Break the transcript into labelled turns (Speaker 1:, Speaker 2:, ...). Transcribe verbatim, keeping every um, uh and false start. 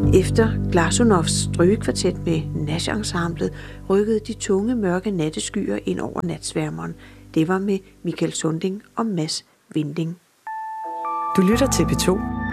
Speaker 1: Efter Glasunovs strygekvartet med Nash-ensemblet rykkede de tunge, mørke natteskyer ind over natsværmeren. Det var med Michael Sunding og Mads Winding.
Speaker 2: Du lytter til P to.